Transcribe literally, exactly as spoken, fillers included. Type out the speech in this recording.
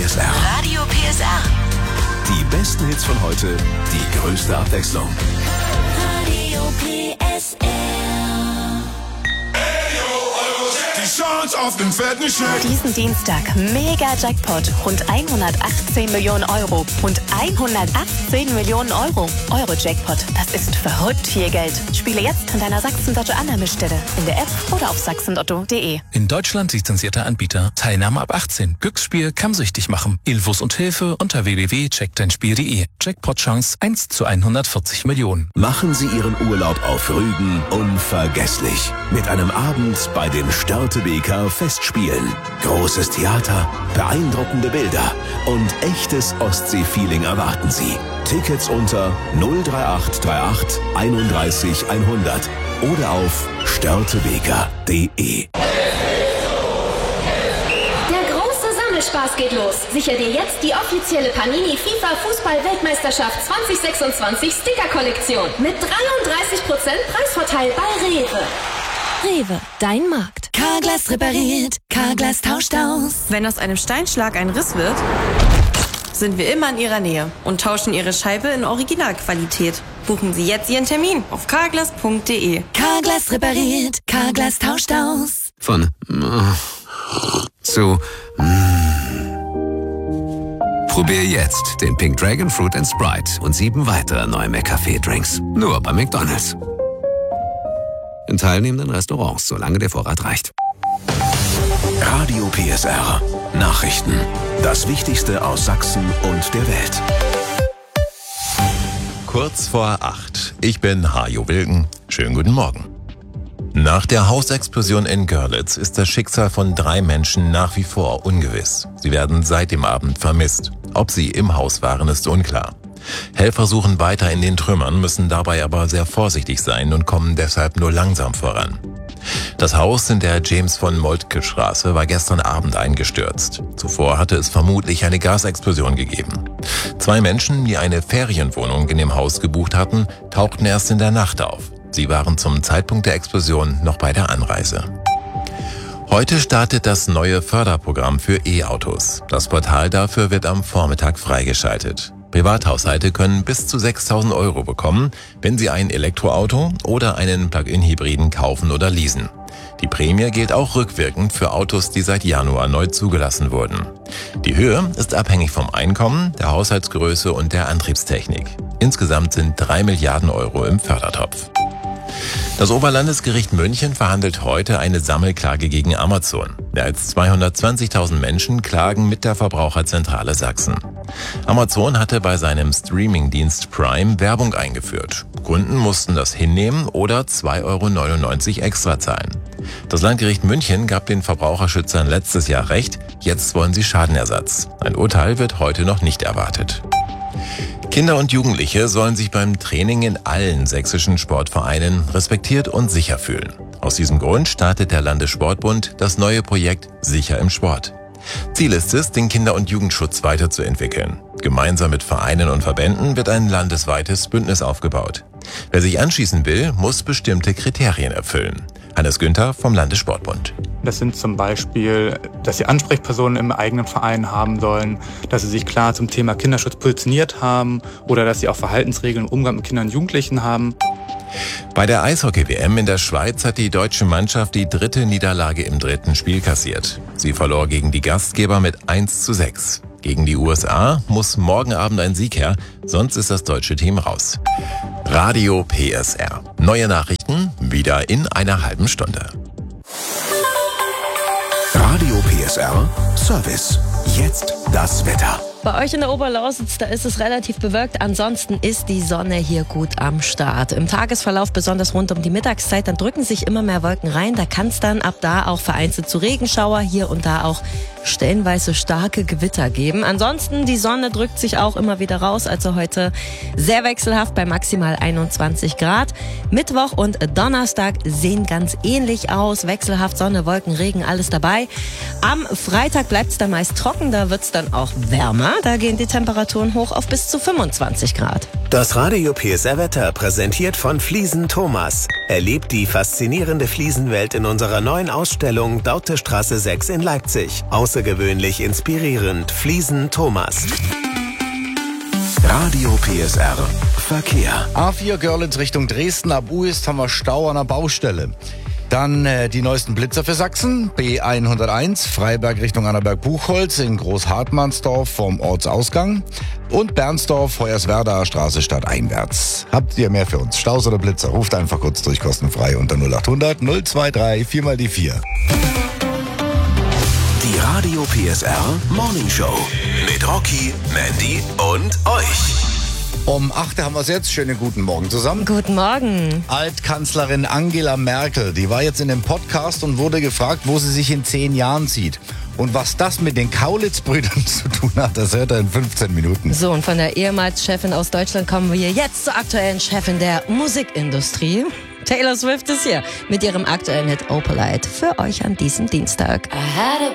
S R. Radio P S R. Die besten Hits von heute, die größte Abwechslung. Radio P S R. Die Chance auf den fetten Scheck. Diesen Dienstag Mega Jackpot, rund hundertachtzehn Millionen Euro. Rund hundertachtzehn Millionen Euro. Euro-Jackpot, das ist verrückt viel Geld. Spiele jetzt an deiner Sachsen-Lotto-Annahmestelle, in der App oder auf sachsenlotto punkt de. In Deutschland lizenzierter Anbieter. Teilnahme ab achtzehn. Glücksspiel kann süchtig machen. Infos und Hilfe unter w w w punkt check dein spiel punkt de. Jackpot-Chance eins zu hundertvierzig Millionen. Machen Sie Ihren Urlaub auf Rügen unvergesslich. Mit einem Abend bei den Störtebeker Festspielen. Großes Theater, beeindruckende Bilder und echtes Ostsee-Feeling erwarten Sie. Tickets unter null drei acht drei acht einunddreißig hundert oder auf störtebeker punkt de. Spaß geht los. Sicher dir jetzt die offizielle Panini FIFA Fußball-Weltmeisterschaft zwanzig sechsundzwanzig Sticker-Kollektion mit dreiunddreißig Prozent Preisvorteil bei Rewe. Rewe, dein Markt. Carglass repariert, Carglass tauscht aus. Wenn aus einem Steinschlag ein Riss wird, sind wir immer in Ihrer Nähe und tauschen Ihre Scheibe in Originalqualität. Buchen Sie jetzt Ihren Termin auf carglass punkt de. Carglass repariert, Carglass tauscht aus. Von äh, zu Probier jetzt den Pink Dragon Fruit and Sprite und sieben weitere neue McCafé-Drinks. Nur bei McDonald's. In teilnehmenden Restaurants, solange der Vorrat reicht. Radio P S R. Nachrichten. Das Wichtigste aus Sachsen und der Welt. Kurz vor acht. Ich bin Hajo Wilken. Schönen guten Morgen. Nach der Hausexplosion in Görlitz ist das Schicksal von drei Menschen nach wie vor ungewiss. Sie werden seit dem Abend vermisst. Ob sie im Haus waren, ist unklar. Helfer suchen weiter in den Trümmern, müssen dabei aber sehr vorsichtig sein und kommen deshalb nur langsam voran. Das Haus in der James-von-Moltke-Straße war gestern Abend eingestürzt. Zuvor hatte es vermutlich eine Gasexplosion gegeben. Zwei Menschen, die eine Ferienwohnung in dem Haus gebucht hatten, tauchten erst in der Nacht auf. Sie waren zum Zeitpunkt der Explosion noch bei der Anreise. Heute startet das neue Förderprogramm für E-Autos. Das Portal dafür wird am Vormittag freigeschaltet. Privathaushalte können bis zu sechstausend Euro bekommen, wenn sie ein Elektroauto oder einen Plug-in-Hybriden kaufen oder leasen. Die Prämie gilt auch rückwirkend für Autos, die seit Januar neu zugelassen wurden. Die Höhe ist abhängig vom Einkommen, der Haushaltsgröße und der Antriebstechnik. Insgesamt sind drei Milliarden Euro im Fördertopf. Das Oberlandesgericht München verhandelt heute eine Sammelklage gegen Amazon. Mehr als zweihundertzwanzigtausend Menschen klagen mit der Verbraucherzentrale Sachsen. Amazon hatte bei seinem Streamingdienst Prime Werbung eingeführt. Kunden mussten das hinnehmen oder zwei Euro neunundneunzig extra zahlen. Das Landgericht München gab den Verbraucherschützern letztes Jahr Recht, jetzt wollen sie Schadenersatz. Ein Urteil wird heute noch nicht erwartet. Kinder und Jugendliche sollen sich beim Training in allen sächsischen Sportvereinen respektiert und sicher fühlen. Aus diesem Grund startet der Landessportbund das neue Projekt Sicher im Sport. Ziel ist es, den Kinder- und Jugendschutz weiterzuentwickeln. Gemeinsam mit Vereinen und Verbänden wird ein landesweites Bündnis aufgebaut. Wer sich anschließen will, muss bestimmte Kriterien erfüllen. Hannes Günther vom Landessportbund. Das sind zum Beispiel, dass sie Ansprechpersonen im eigenen Verein haben sollen, dass sie sich klar zum Thema Kinderschutz positioniert haben oder dass sie auch Verhaltensregeln im Umgang mit Kindern und Jugendlichen haben. Bei der Eishockey-W M in der Schweiz hat die deutsche Mannschaft die dritte Niederlage im dritten Spiel kassiert. Sie verlor gegen die Gastgeber mit eins zu sechs. Gegen die U S A muss morgen Abend ein Sieg her, sonst ist das deutsche Team raus. Radio P S R. Neue Nachrichten wieder in einer halben Stunde. Radio P S R Service. Jetzt das Wetter. Bei euch in der Oberlausitz, da ist es relativ bewölkt. Ansonsten ist die Sonne hier gut am Start. Im Tagesverlauf, besonders rund um die Mittagszeit, dann drücken sich immer mehr Wolken rein. Da kann es dann ab da auch vereinzelt zu Regenschauer, hier und da auch stellenweise starke Gewitter geben. Ansonsten, die Sonne drückt sich auch immer wieder raus. Also heute sehr wechselhaft bei maximal einundzwanzig Grad. Mittwoch und Donnerstag sehen ganz ähnlich aus. Wechselhaft Sonne, Wolken, Regen, alles dabei. Am Freitag bleibt es dann meist trocken. Da wird es dann auch wärmer. Da gehen die Temperaturen hoch auf bis zu fünfundzwanzig Grad. Das Radio P S R-Wetter präsentiert von Fliesen Thomas. Erlebt die faszinierende Fliesenwelt in unserer neuen Ausstellung Dautestraße sechs in Leipzig. Außergewöhnlich inspirierend. Fliesen Thomas. Radio P S R Verkehr. A vier Görlitz Richtung Dresden. Ab Uist haben wir Stau an der Baustelle. Dann äh, die neuesten Blitzer für Sachsen. B hunderteins, Freiberg Richtung Annaberg-Buchholz in Großhartmannsdorf vom Ortsausgang. Und Bernsdorf, Hoyerswerda, Straße stadteinwärts. Habt ihr mehr für uns? Staus oder Blitzer? Ruft einfach kurz durch, kostenfrei unter null achthundert null zweiundzwanzig vier mal die vier. Die Radio P S R Morning Show mit Rocky, Mandy und euch. Um acht haben wir es jetzt. Schönen guten Morgen zusammen. Guten Morgen. Altkanzlerin Angela Merkel, die war jetzt in dem Podcast und wurde gefragt, wo sie sich in zehn Jahren sieht. Und was das mit den Kaulitz-Brüdern zu tun hat, das hört er in fünfzehn Minuten. So, und von der ehemals Chefin aus Deutschland kommen wir jetzt zur aktuellen Chefin der Musikindustrie. Taylor Swift ist hier mit ihrem aktuellen Hit Opalite für euch an diesem Dienstag. I had a